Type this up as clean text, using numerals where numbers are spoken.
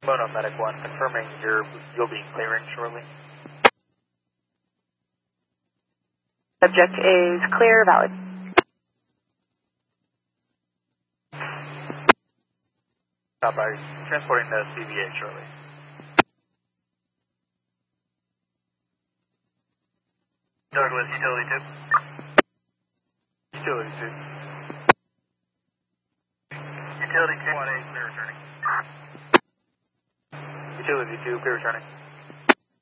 Mono Medic 1, confirming you'll be clearing shortly. Subject is clear, valid. Stop by. Transporting the CVA shortly. Douglas, Utility 2. Utility 2. Utility 2. 1A, clear returning. Utility 2, clear returning.